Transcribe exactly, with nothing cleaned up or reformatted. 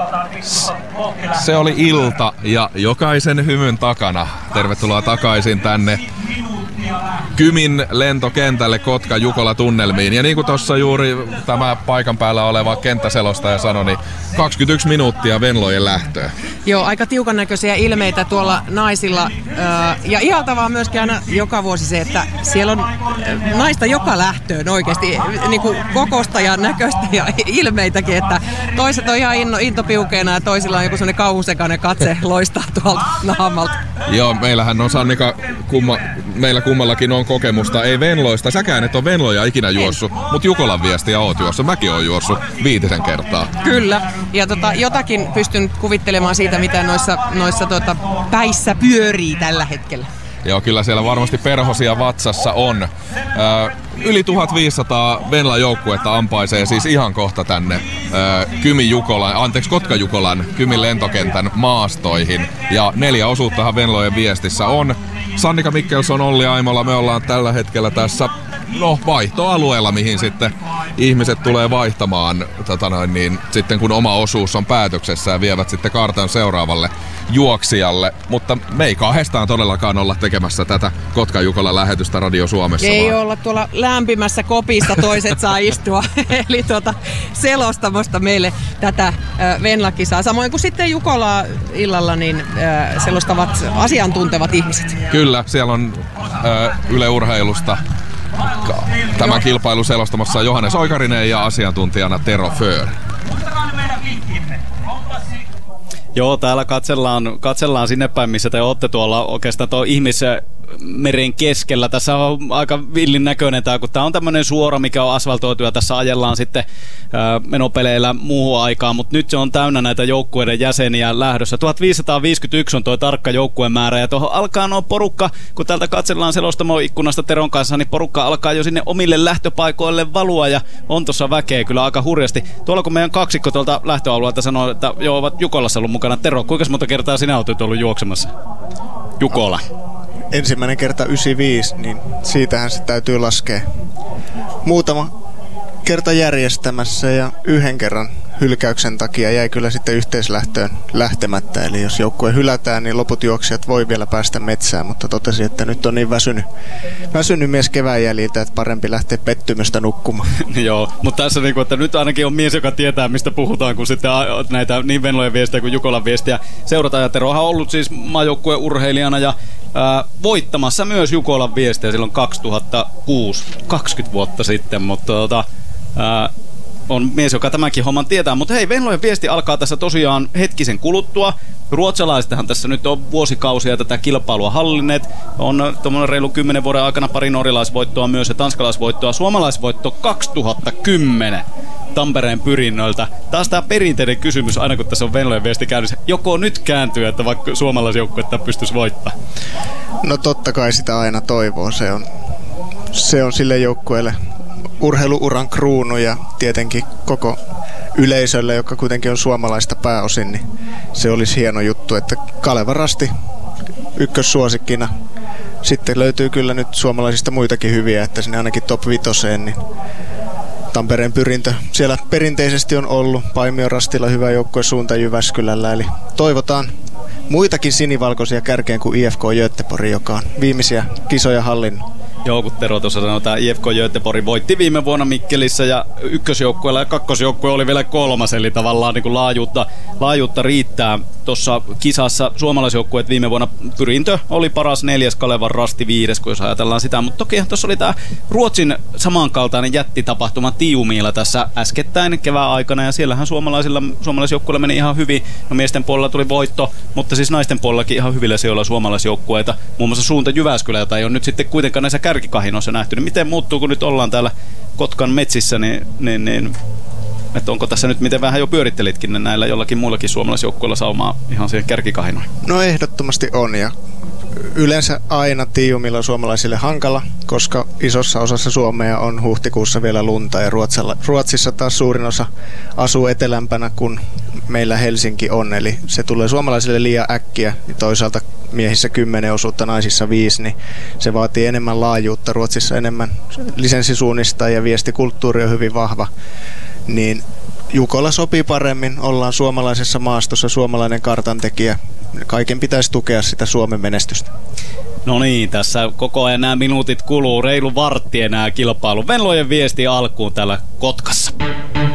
Se oli ilta ja jokaisen hymyn takana. Tervetuloa takaisin tänne Kymin lentokentälle Kotka-Jukola-tunnelmiin. Ja niin kuin tuossa juuri tämä paikan päällä oleva kenttäselostaja sanoi, niin kaksikymmentäyksi minuuttia Venlojen lähtöä. Joo, aika tiukan näköisiä ilmeitä tuolla naisilla. Ja ihaltavaa myöskin aina joka vuosi se, että siellä on naista joka lähtöön oikeasti niin kuin kokosta ja näköistä ja ilmeitäkin, että toiset on ihan inno, intopiukeena ja toisilla on joku sellainen kauhusekainen katse loistaa tuolta naamalta. Joo, meillähän on Sannika, kumma, meillä kummallakin on kokemusta, ei Venloista, säkään et ole Venloja ikinä juossut, mutta Jukolan viestiä oot juossut, mäkin oon juossut viitisen kertaa. Kyllä, ja tota, jotakin pystyn kuvittelemaan siitä, mitä noissa, noissa tota, päissä pyörii tällä hetkellä. Joo, kyllä siellä varmasti perhosia vatsassa on. Ö, yli tuhatviisisataa Venla-joukkuetta ampaisee siis ihan kohta tänne ö, Kymin Jukolan, anteeksi Kotka-Jukolan Kymin lentokentän maastoihin. Ja neljä osuuttahan Venlojen viestissä on. Sannika Mikkelson, Olli Aimola, me ollaan tällä hetkellä tässä no, vaihtoalueella, mihin sitten ihmiset tulee vaihtamaan tota noin, niin, sitten kun oma osuus on päätöksessä ja vievät sitten kartan seuraavalle juoksijalle. Mutta me ei kahdestaan todellakaan olla tekemässä tätä Kotka-Jukolan lähetystä Radio Suomessa. Ei vaan olla tuolla lämpimässä kopissa, toiset saa istua. Eli tuota, selostamosta meille tätä äh, Venla-kisaa. Samoin kuin sitten Jukolaa illalla niin äh, selostavat asiantuntevat ihmiset. Kyllä, siellä on äh, Yle Urheilusta tämän kilpailun selostamassa Johannes Oikarinen ja asiantuntijana Tero Föör. Joo, täällä katsellaan, katsellaan sinne päin, missä te olette tuolla oikeastaan tuo ihmismeren keskellä. Tässä on aika villin näköinen tämä, kun tämä on tämmöinen suora, mikä on asfaltoitu ja tässä ajellaan sitten ää, menopeleillä muuhun aikaan, mutta nyt se on täynnä näitä joukkueiden jäseniä lähdössä. tuhatviisisataaviisikymmentäyksi on tuo tarkka joukkueen määrä ja tuohon alkaa nuo porukka, kun täältä katsellaan selostamon ikkunasta Teron kanssa, niin porukka alkaa jo sinne omille lähtöpaikoille valua ja on tuossa väkeä kyllä aika hurjasti. Tuolla kun meidän kaksikko tuolta lähtöalueelta sanoo, että joo, ovat Jukolassa ollut mukana. Tero, kuinka monta kertaa sinä olet ollut juoksemassa? Jukola. Ensimmäinen kerta yhdeksänkymmentäviisi, niin siitähän se täytyy laskea. Muutama kerta järjestämässä ja yhden kerran hylkäyksen takia jäi kyllä sitten yhteislähtöön lähtemättä. Eli jos joukkue hylätään, niin loput juoksijat voi vielä päästä metsään, mutta totesi, että nyt on niin väsynyt, väsynyt mies kevään jäljiltä, että parempi lähteä pettymystä nukkumaan. Joo, mutta tässä niin kuin, että nyt ainakin on mies, joka tietää, mistä puhutaan, kun sitten näitä niin Venlojen viestejä kuin Jukolan viestiä seurataan. Ja Terohan on ollut siis maajoukkueen urheilijana ja ää, voittamassa myös Jukolan viestiä silloin kaksituhattakuusi, kaksikymmentä vuotta sitten, mutta tota, ää, on mies, joka tämänkin homman tietää. Mutta hei, Venlojen viesti alkaa tässä tosiaan hetkisen kuluttua. Ruotsalaisethan tässä nyt on vuosikausia tätä kilpailua hallinneet. On tuommoinen reilu kymmenen vuoden aikana pari norjalaisvoittoa myös ja tanskalaisvoittoa. Suomalaisvoitto kaksituhattakymmenen Tampereen Pyrinnöltä. Taas tämä perinteinen kysymys, aina kun tässä on Venlojen viesti käynnissä. Joko nyt kääntyy, että vaikka suomalaisjoukkuetta pystyisi voittamaan? No totta kai sitä aina toivoo. Se on, se on sille joukkueelle urheiluuran kruunu ja tietenkin koko yleisölle, joka kuitenkin on suomalaista pääosin, niin se olisi hieno juttu, että Kaleva Rasti ykkössuosikkina. Sitten löytyy kyllä nyt suomalaisista muitakin hyviä, että sinne ainakin top vitoseen, niin Tampereen Pyrintö siellä perinteisesti on ollut. Paimion Rastilla hyvä joukkue suunta Jyväskylällä, eli toivotaan muitakin sinivalkoisia kärkeen kuin I F K Göteborg, joka on viimeisiä kisoja hallinnut. Joo, kun Tero tuossa sanoi, että I F K Göteborg voitti viime vuonna Mikkelissä ja ykkösjoukkueella ja kakkosjoukkue oli vielä kolmas, eli tavallaan niin kuin laajuutta, laajuutta riittää. Tuossa kisassa suomalaisjoukkueet viime vuonna Pyrintö oli paras, neljäs, Kalevan Rasti viides, kun jos ajatellaan sitä, mutta toki tuossa oli tämä Ruotsin samankaltainen jättitapahtuma Tiumiilla tässä äskettäin kevään aikana ja siellähän suomalaisilla, suomalaisjoukkueilla meni ihan hyvin. No miesten puolella tuli voitto, mutta siis naisten puolellakin ihan hyvillä sijoilla suomalaisjoukkueita, muun muassa suunta Jyväskylä, jota ei ole nyt sitten kuitenkaan näissä kärkikahinoissa nähty, niin miten muuttuu, kun nyt ollaan täällä Kotkan metsissä, niin, niin, niin että onko tässä nyt, miten vähän jo pyörittelitkin näillä jollakin muillakin suomalaisjoukkueilla saumaa ihan siihen kärkikahinoihin? No ehdottomasti on, ja yleensä aina Tiiumilla on suomalaisille hankala, koska isossa osassa Suomea on huhtikuussa vielä lunta ja Ruotsilla, Ruotsissa taas suurin osa asuu etelämpänä kuin meillä Helsinki on, eli se tulee suomalaisille liian äkkiä ja toisaalta miehissä kymmenen osuutta, naisissa viisi, niin se vaatii enemmän laajuutta. Ruotsissa enemmän lisenssisuunnista ja viestikulttuuri on hyvin vahva, niin Jukola sopii paremmin, ollaan suomalaisessa maastossa, suomalainen kartantekijä. Kaiken pitäisi tukea sitä Suomen menestystä. No niin, tässä koko ajan nämä minuutit kuluu, reilu vartti enää kilpailu. Venlojen viesti alkuun täällä Kotkassa.